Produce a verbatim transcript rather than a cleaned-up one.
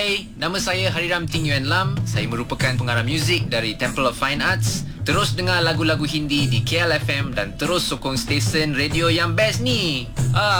Hai, nama saya Hariram Ting Yuan Lam. Saya merupakan pengarah muzik dari Temple of Fine Arts. Terus dengar lagu-lagu Hindi di K L F M dan terus sokong stesen radio yang best ni.